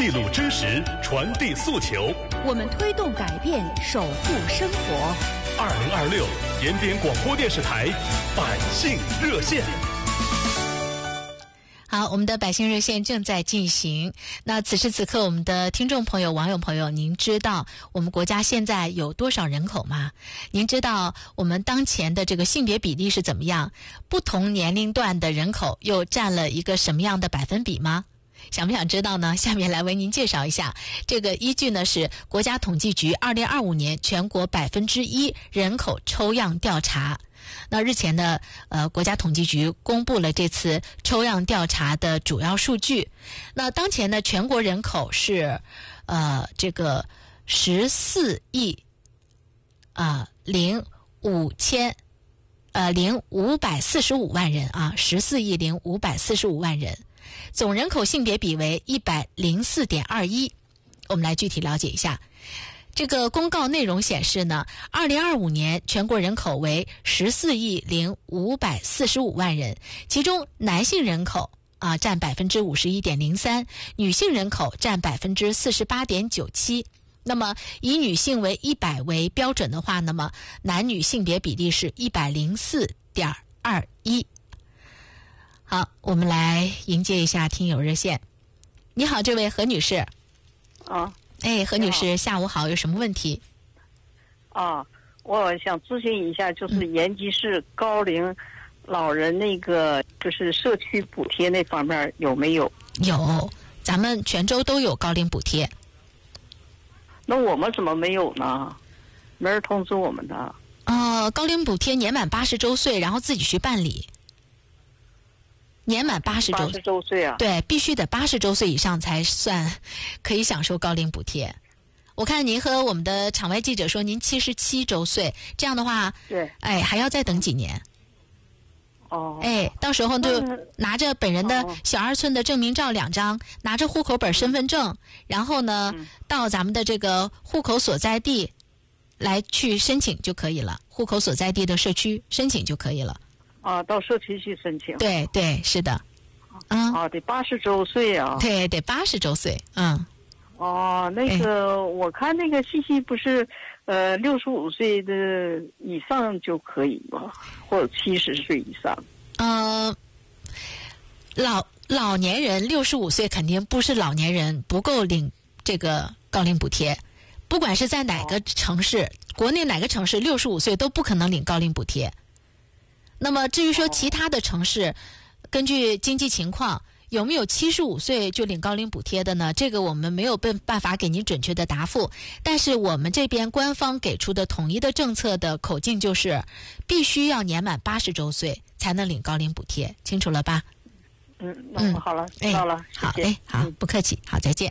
记录真实，传递诉求。 我们推动改变，守护生活。 2026延边广播电视台百姓热线。 好，我们的百姓热线正在进行。那此时此刻，我们的听众朋友、网友朋友，您知道我们国家现在有多少人口吗？您知道我们当前的这个性别比例是怎么样？不同年龄段的人口又占了一个什么样的百分比吗？想不想知道呢？下面来为您介绍一下。这个依据呢是国家统计局2025年全国1%人口抽样调查。那日前呢，国家统计局公布了这次抽样调查的主要数据。那当前呢，全国人口是这个14亿0545万人啊，14亿0545万人。总人口性别比为104.21。我们来具体了解一下。这个公告内容显示呢，2025年全国人口为14亿0545万人，其中男性人口占51.03%，女性人口占48.97%。那么以女性为100为标准的话，那么男女性别比例是104.21。好，我们来迎接一下听友热线。你好，这位何女士。何女士，下午好，有什么问题？ 我想咨询一下，就是延吉市高龄老人那个就是社区补贴那方面有没有？ 有，咱们全州都有高龄补贴。 那我们怎么没有呢？没人通知我们的。 高龄补贴年满80周岁，然后自己去办理。年满80周岁啊？ 对，必须得80周岁以上才算可以享受高龄补贴。我看您和我们的场外记者说您77周岁，这样的话， 对， 还要再等几年。到时候就拿着本人的小2寸的证明照2张，拿着户口本、身份证，然后呢，到咱们的这个户口所在地来去申请就可以了。户口所在地的社区申请就可以了。 到社区去申请。 对对，是的。 得80周岁啊。 对，得80周岁。 那个我看那个信息不是65岁的以上就可以吗？或者70岁以上？ 老年人65岁肯定不是老年人，不够领这个高龄补贴。不管是在哪个城市，国内哪个城市65岁都不可能领高龄补贴。那么至于说其他的城市，根据经济情况有没有75岁就领高龄补贴的呢？这个我们没有办法给您准确的答复，但是我们这边官方给出的统一的政策的口径就是必须要年满80周岁才能领高龄补贴，清楚了吧？ 好了，知道了， 好， 谢谢。 好，不客气，好，再见。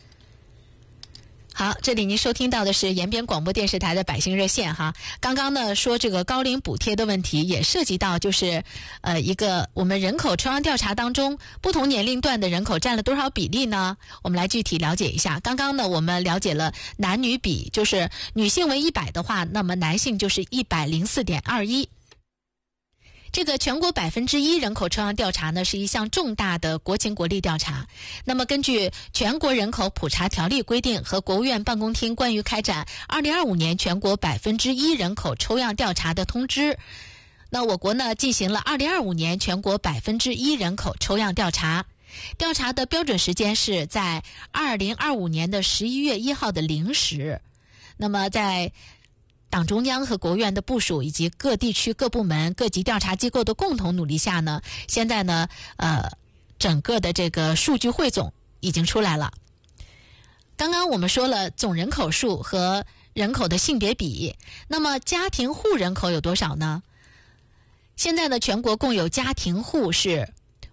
好，这里您收听到的是延边广播电视台的百姓热线哈。刚刚呢说这个高龄补贴的问题，也涉及到就是一个我们人口抽样调查当中不同年龄段的人口占了多少比例呢？我们来具体了解一下。刚刚呢我们了解了男女比，就是女性为100的话，那么男性就是104.21。这个全国1%人口抽样调查呢，是一项重大的国情国力调查。那么根据《全国人口普查条例》规定和国务院办公厅关于开展2025年全国1%人口抽样调查的通知，那我国呢进行了2025年全国1%人口抽样调查。调查的标准时间是在2025年的11月1号的0时。那么在党中央和国务院的部署，以及各地区各部门各级调查机构的共同努力下呢，现在呢整个的这个数据汇总已经出来了。刚刚我们说了总人口数和人口的性别比，那么家庭户人口有多少呢？现在呢全国共有家庭户是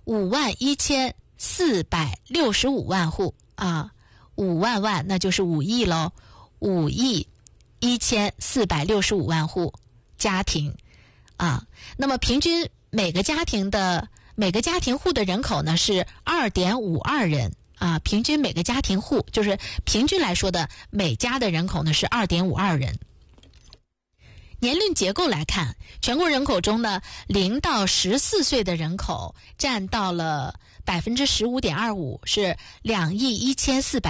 51465万户5万那就是5亿咯，5亿1465万户家庭那么平均每个家庭户的人口呢是2.52人平均每个家庭户就是平均来说的每家的人口呢是2.52人。年龄结构来看，全国人口中呢0到14岁的人口占到了15.25%，是2亿1400